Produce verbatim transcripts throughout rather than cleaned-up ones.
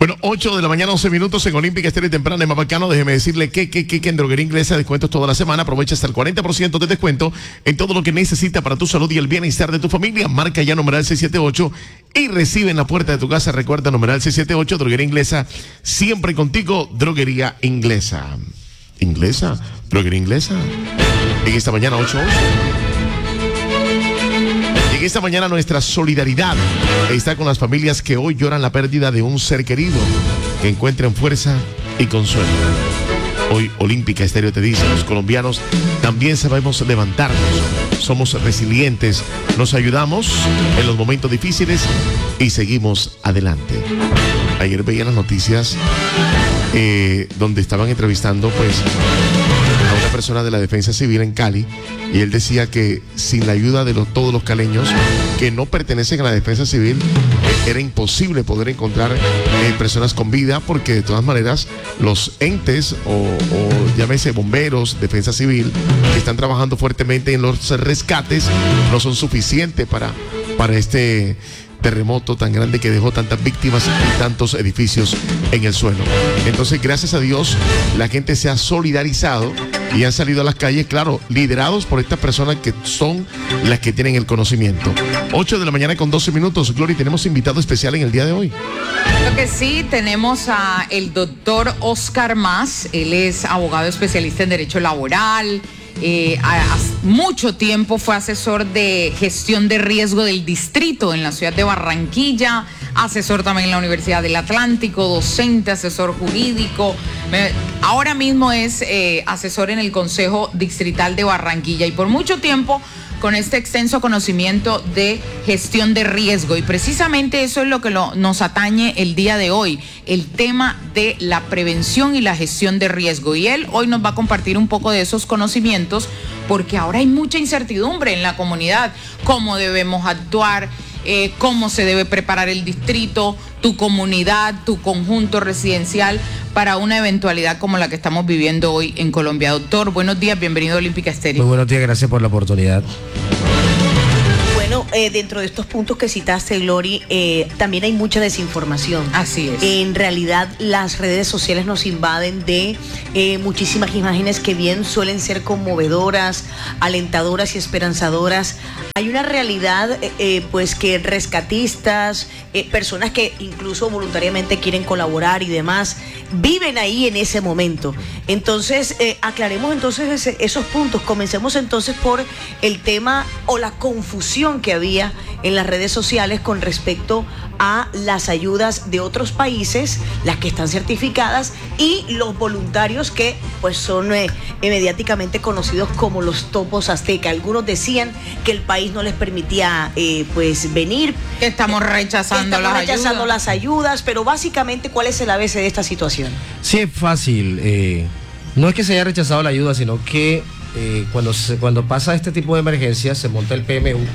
Bueno, ocho de la mañana, once minutos en Olímpica Estéreo Temprana de Mapacano. Déjeme decirle que, que, que, que en Droguería Inglesa descuentos toda la semana. Aprovecha hasta el cuarenta por ciento de descuento en todo lo que necesita para tu salud y el bienestar de tu familia. Marca ya numeral seiscientos setenta y ocho y recibe en la puerta de tu casa. Recuerda numeral seiscientos setenta y ocho, Droguería Inglesa, siempre contigo. Droguería Inglesa. ¿Inglesa? ¿Droguería Inglesa? En esta mañana, ocho ocho. En esta mañana nuestra solidaridad está con las familias que hoy lloran la pérdida de un ser querido, que encuentren fuerza y consuelo. Hoy Olímpica Estéreo te dice, los colombianos también sabemos levantarnos, somos resilientes, nos ayudamos en los momentos difíciles y seguimos adelante. Ayer veía las noticias eh, donde estaban entrevistando pues a una persona de la Defensa Civil en Cali, y él decía que sin la ayuda de los, todos los caleños que no pertenecen a la Defensa Civil, eh, era imposible poder encontrar eh, personas con vida, porque de todas maneras los entes o, o llámese bomberos, Defensa Civil, que están trabajando fuertemente en los rescates, no son suficientes para, para este terremoto tan grande que dejó tantas víctimas y tantos edificios en el suelo. Entonces, gracias a Dios, la gente se ha solidarizado y han salido a las calles, claro, liderados por estas personas que son las que tienen el conocimiento. ocho de la mañana con doce minutos. Glory, tenemos invitado especial en el día de hoy. Lo que sí, tenemos a el doctor Oscar Mas. Él es abogado especialista en Derecho Laboral. Eh, a, a mucho tiempo fue asesor de gestión de riesgo del distrito en la ciudad de Barranquilla, asesor también en la Universidad del Atlántico, docente, asesor jurídico. Eh, ahora mismo es eh, asesor en el Consejo Distrital de Barranquilla y por mucho tiempo con este extenso conocimiento de gestión de riesgo, y precisamente eso es lo que lo, nos atañe el día de hoy, el tema de la prevención y la gestión de riesgo, y él hoy nos va a compartir un poco de esos conocimientos, porque ahora hay mucha incertidumbre en la comunidad, cómo debemos actuar, eh, cómo se debe preparar el distrito, tu comunidad, tu conjunto residencial para una eventualidad como la que estamos viviendo hoy en Colombia. Doctor, buenos días, bienvenido a Olímpica Estéreo. Muy buenos días, gracias por la oportunidad. Bueno, eh, dentro de estos puntos que citaste, Glory, eh, también hay mucha desinformación. Así es. En realidad, las redes sociales nos invaden de eh, muchísimas imágenes que bien suelen ser conmovedoras, alentadoras y esperanzadoras. Hay una realidad, eh, eh, pues, que rescatistas, eh, personas que incluso voluntariamente quieren colaborar y demás, viven ahí en ese momento. Entonces, eh, aclaremos entonces ese, esos puntos. Comencemos entonces por el tema o la confusión que había en las redes sociales con respecto a las ayudas de otros países, las que están certificadas, y los voluntarios que pues son eh, mediáticamente conocidos como los topos azteca. Algunos decían que el país no les permitía eh, pues venir, que estamos rechazando, estamos las, rechazando ayudas. las ayudas, pero básicamente, ¿cuál es el A B C de esta situación? Sí, es fácil. Eh, no es que se haya rechazado la ayuda, sino que eh, cuando, se, cuando pasa este tipo de emergencia se monta el P M U.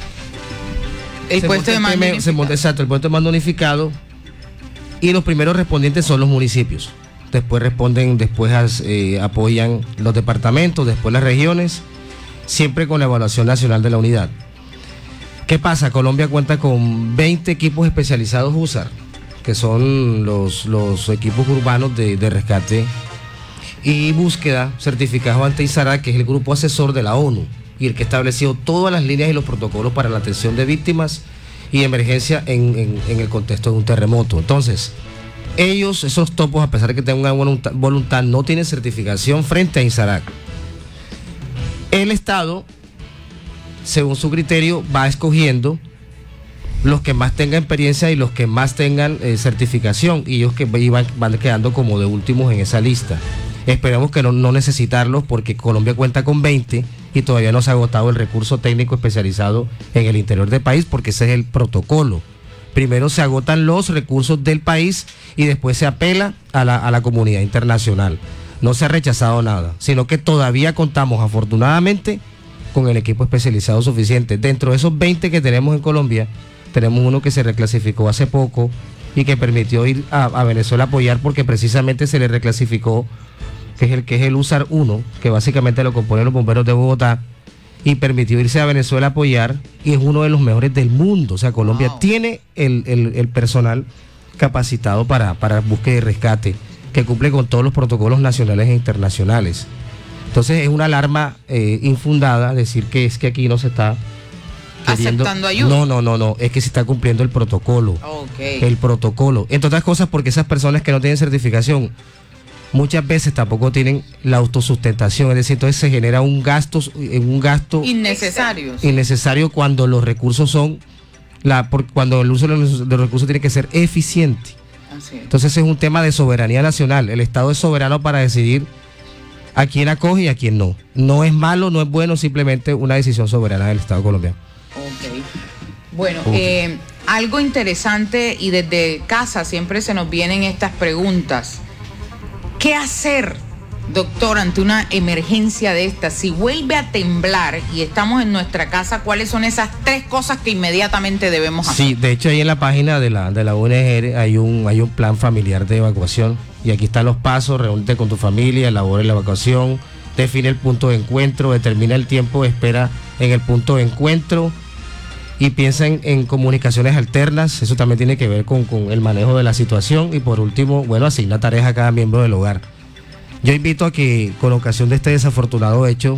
El se puesto de mando P M U, se monta, exacto, el puesto de mando unificado, y los primeros respondientes son los municipios. Después responden, después eh, apoyan los departamentos, después las regiones, siempre con la evaluación nacional de la unidad. ¿Qué pasa? Colombia cuenta con veinte equipos especializados U S A R, que son los, los equipos urbanos de, de rescate y búsqueda certificados ante ISARAC, que es el grupo asesor de la ONU y el que ha establecido todas las líneas y los protocolos para la atención de víctimas y emergencia en, en, en el contexto de un terremoto. Entonces, ellos, esos topos, a pesar de que tengan una voluntad, voluntad no tienen certificación frente a ISARAC. El Estado, según su criterio, va escogiendo los que más tengan experiencia y los que más tengan eh, certificación, y ellos que van, van quedando como de últimos en esa lista. Esperemos que no, no necesitarlos, porque Colombia cuenta con veinte y todavía no se ha agotado el recurso técnico especializado en el interior del país, porque ese es el protocolo. Primero se agotan los recursos del país y después se apela a la, a la comunidad internacional. No se ha rechazado nada, sino que todavía contamos, afortunadamente, con el equipo especializado suficiente. Dentro de esos veinte que tenemos en Colombia, tenemos uno que se reclasificó hace poco y que permitió ir a, a Venezuela a apoyar, porque precisamente se le reclasificó, que es el que es el U S A R uno, que básicamente lo componen los bomberos de Bogotá, y permitió irse a Venezuela a apoyar, y es uno de los mejores del mundo. O sea, Colombia wow. tiene el, el, el personal capacitado para, para búsqueda y rescate, que cumple con todos los protocolos nacionales e internacionales. Entonces es una alarma eh, infundada decir que es que aquí no se está queriendo, aceptando ayuda. No, no, no, no, es que se está cumpliendo el protocolo. Okay. El protocolo. Entre otras cosas porque esas personas que no tienen certificación muchas veces tampoco tienen la autosustentación, es decir, entonces se genera un gasto, un gasto innecesario. Innecesario cuando los recursos son, la, por, cuando el uso de los, de los recursos tiene que ser eficiente. Así es. Entonces es un tema de soberanía nacional. El Estado es soberano para decidir a quién acoge y a quién no. No es malo, no es bueno, simplemente una decisión soberana del Estado colombiano. Ok. Bueno, eh, algo interesante, y desde casa siempre se nos vienen estas preguntas. ¿Qué hacer, doctor, ante una emergencia de esta? Si vuelve a temblar y estamos en nuestra casa, ¿cuáles son esas tres cosas que inmediatamente debemos hacer? Sí, de hecho ahí en la página de la, de la O N G hay un, hay un plan familiar de evacuación. Y aquí están los pasos: reúnete con tu familia, elabora la evacuación, define el punto de encuentro, determina el tiempo de espera en el punto de encuentro y piensa en, en comunicaciones alternas. Eso también tiene que ver con, con el manejo de la situación. Y por último, bueno, asigna tareas a cada miembro del hogar. Yo invito a que, con ocasión de este desafortunado hecho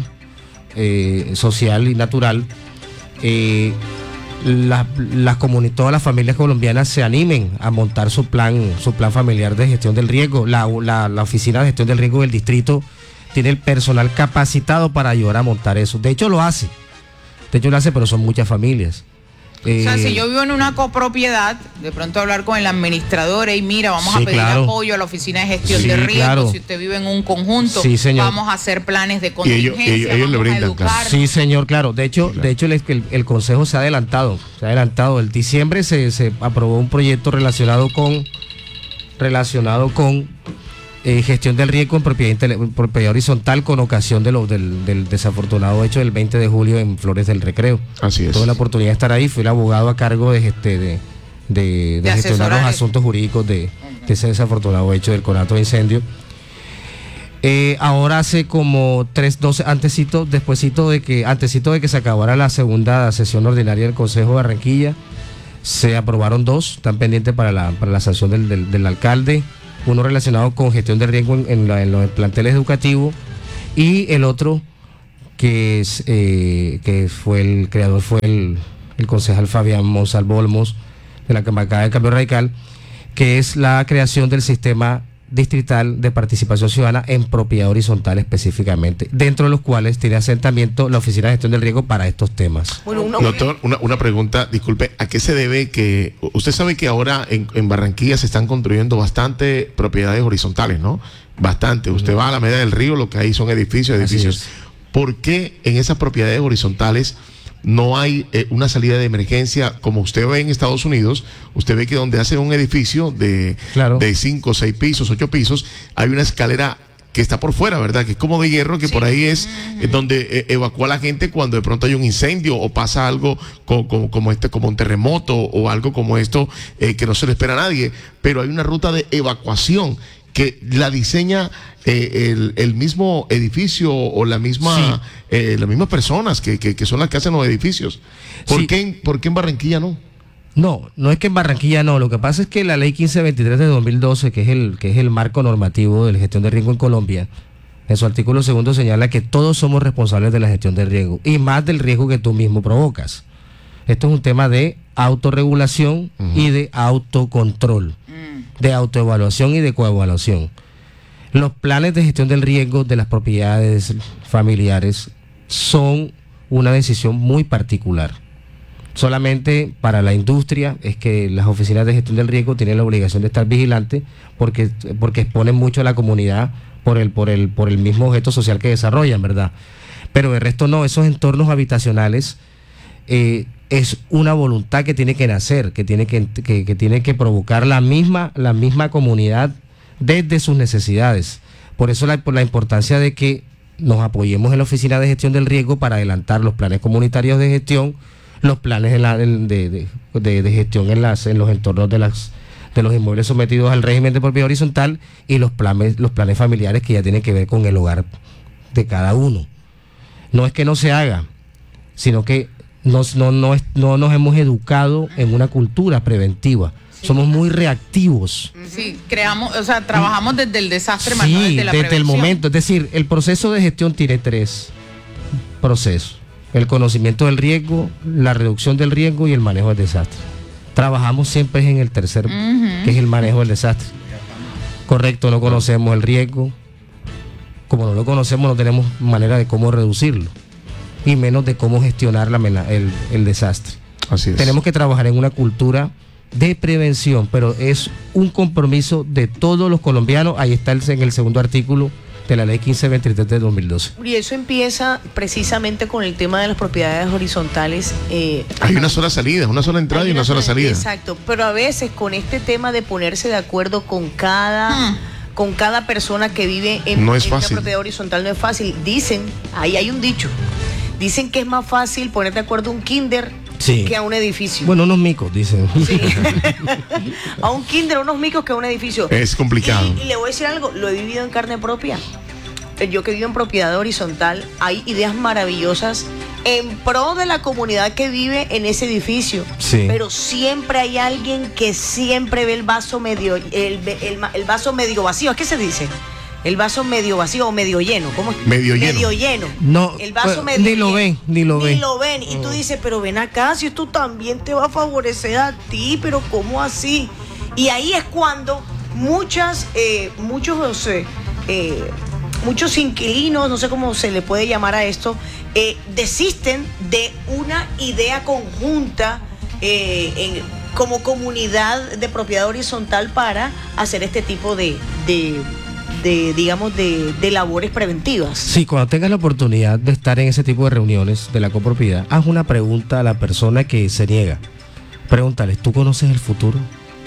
eh, social y natural, eh, La, las todas las familias colombianas se animen a montar su plan, su plan familiar de gestión del riesgo. La, la, la oficina de gestión del riesgo del distrito tiene el personal capacitado para ayudar a montar eso. De hecho lo hace, de hecho lo hace, pero son muchas familias. Eh, o sea, si yo vivo en una copropiedad, de pronto hablar con el administrador y mira, vamos sí, a pedir claro. apoyo a la oficina de gestión sí, de riesgo. Claro. Si usted vive en un conjunto, sí, vamos a hacer planes de contingencia. Y ellos, ellos, ellos le brindan, claro. Sí, señor, claro. De hecho, claro. de hecho el, el, el consejo se ha adelantado. Se ha adelantado. El diciembre se, se aprobó un proyecto relacionado con relacionado con eh, gestión del riesgo en propiedad, en propiedad horizontal, con ocasión de lo, del, del desafortunado hecho del veinte de julio en Flores del Recreo. Así es. Tuve la oportunidad de estar ahí, fui el abogado a cargo de, este, de, de, de, de gestionar los asuntos jurídicos de, uh-huh. de ese desafortunado hecho del conato de incendio. Eh, ahora hace como tres, doce, antesito, despuesito de que, antesito de que se acabara la segunda sesión ordinaria del Consejo de Barranquilla, se aprobaron dos, están pendientes para la, para la sanción del, del, del alcalde. Uno relacionado con gestión de riesgo en, en, la, en los planteles educativos, y el otro que es eh, que fue el creador fue el, el concejal Fabián Monsalvo Olmos de la bancada del Cambio Radical, que es la creación del sistema distrital de participación ciudadana en propiedad horizontal específicamente, dentro de los cuales tiene asentamiento la Oficina de Gestión del Riesgo para estos temas. Bueno, uno... Doctor, una, una pregunta, disculpe, ¿a qué se debe que, usted sabe que ahora en, en Barranquilla se están construyendo bastante propiedades horizontales, ¿no? Bastante, usted uh-huh. va a la Media del Río, lo que hay son edificios, edificios. ¿Por qué en esas propiedades horizontales no hay eh, una salida de emergencia como usted ve en Estados Unidos? Usted ve que donde hace un edificio de, claro. de cinco, seis pisos, ocho pisos, hay una escalera que está por fuera, ¿verdad? Que es como de hierro, que sí. por ahí es uh-huh. donde eh, evacúa a la gente cuando de pronto hay un incendio o pasa algo co- co- como este, como un terremoto o algo como esto eh, que no se le espera a nadie. Pero hay una ruta de evacuación que la diseña eh, el, el mismo edificio o la misma sí. eh, las mismas personas que, que, que son las que hacen los edificios. ¿Por, sí. qué, ¿Por qué en Barranquilla no? No, no es que en Barranquilla no. Lo que pasa es que la ley quince veintitrés de dos mil doce, que es el que es el marco normativo de la gestión de riesgo en Colombia, en su artículo segundo señala que todos somos responsables de la gestión del riesgo, y más del riesgo que tú mismo provocas. Esto es un tema de autorregulación uh-huh. y de autocontrol, uh-huh. de autoevaluación y de coevaluación. Los planes de gestión del riesgo de las propiedades familiares son una decisión muy particular. Solamente para la industria es que las oficinas de gestión del riesgo tienen la obligación de estar vigilantes porque, porque exponen mucho a la comunidad por el, por el, por el mismo objeto social que desarrollan, ¿verdad? Pero el resto no, esos entornos habitacionales eh, es una voluntad que tiene que nacer, que tiene que, que, que tiene que provocar la misma, la misma comunidad desde sus necesidades. Por eso la, por la importancia de que nos apoyemos en la oficina de gestión del riesgo para adelantar los planes comunitarios de gestión, los planes de, la, de, de, de, de gestión en, las, en los entornos de, las, de los inmuebles sometidos al régimen de propiedad horizontal, y los planes, los planes familiares que ya tienen que ver con el hogar de cada uno. No es que no se haga, sino que nos, no, no, no nos hemos educado en una cultura preventiva. Somos muy reactivos. Sí, creamos, o sea, trabajamos desde el desastre, más sí, no desde la desde prevención. el momento. Es decir, el proceso de gestión tiene tres procesos: el conocimiento del riesgo, la reducción del riesgo y el manejo del desastre. Trabajamos siempre en el tercer, uh-huh. que es el manejo del desastre. Correcto, no conocemos el riesgo. Como no lo conocemos, no tenemos manera de cómo reducirlo, y menos de cómo gestionar la, el, el desastre. Así es. Tenemos que trabajar en una cultura de prevención, pero es un compromiso de todos los colombianos. Ahí está el, en el segundo artículo de la ley quince veintitrés de dos mil doce. Y eso empieza precisamente con el tema de las propiedades horizontales. Eh, Hay una sola salida, una sola entrada y una, una sola salida. Exacto, pero a veces con este tema de ponerse de acuerdo con cada... Hmm. con cada persona que vive en, no es en fácil. Una propiedad horizontal no es fácil. Dicen, ahí hay un dicho, dicen que es más fácil poner de acuerdo un kinder sí. que a un edificio. Bueno, unos micos, dicen. Sí. A un kinder, unos micos que a un edificio. Es complicado. Y, y le voy a decir algo, lo he vivido en carne propia. Yo que vivo en propiedad horizontal, hay ideas maravillosas en pro de la comunidad que vive en ese edificio. Sí. Pero siempre hay alguien que siempre ve el vaso medio, el, el, el vaso medio vacío. ¿A qué se dice? El vaso medio vacío o medio lleno. ¿Cómo es? Medio lleno. Medio lleno. No, el vaso uh, medio ni lo lleno. ven, ni lo ni ven. Ni lo ven. Y tú dices, pero ven acá, si esto también te va a favorecer a ti, pero ¿cómo así? Y ahí es cuando muchas, eh, muchos, eh, eh, muchos inquilinos, no sé cómo se le puede llamar a esto, eh, desisten de una idea conjunta eh, en, como comunidad de propiedad horizontal para hacer este tipo de... de de, digamos, de, de labores preventivas. Sí, cuando tengas la oportunidad de estar en ese tipo de reuniones de la copropiedad, haz una pregunta a la persona que se niega. Pregúntale, ¿tú conoces el futuro?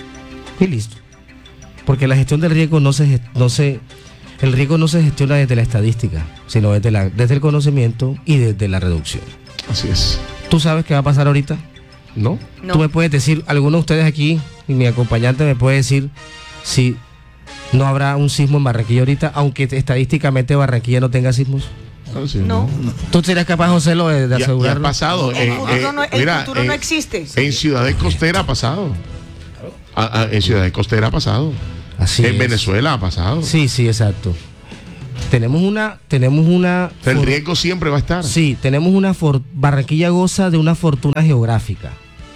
Y listo. Porque la gestión del riesgo no se, no se, el riesgo no se gestiona desde la estadística, sino desde, la, desde el conocimiento y desde la reducción. Así es. ¿Tú sabes qué va a pasar ahorita? ¿No? No. Tú me puedes decir, alguno de ustedes aquí, y mi acompañante me puede decir si... ¿No habrá un sismo en Barranquilla ahorita, aunque estadísticamente Barranquilla no tenga sismos? Oh, sí, no. no. ¿Tú serías capaz, José, lo de, de ya, asegurarlo? Ya ha pasado. El eh, futuro, eh, no, el mira, futuro eh, no existe. En Ciudad Costera ha pasado. A, a, en Ciudad Costera ha pasado. Así en es. Venezuela ha pasado. Sí, sí, exacto. Tenemos una... tenemos una El riesgo siempre va a estar. Sí, tenemos una... For, Barranquilla goza de una fortuna geográfica,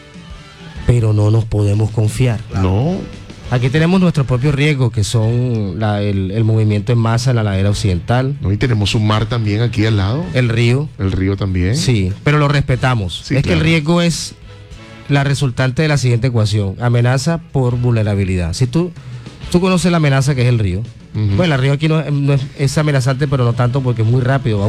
pero no nos podemos confiar. No. Aquí tenemos nuestros propios riesgos, que son la, el, el movimiento en masa en la ladera occidental. No, y tenemos un mar también aquí al lado. El río. El río también. Sí, pero lo respetamos. Sí, es claro. que el riesgo es la resultante de la siguiente ecuación: amenaza por vulnerabilidad. Si tú, tú conoces la amenaza que es el río, uh-huh. Bueno, el río aquí no, no es, es amenazante, pero no tanto porque es muy rápido, va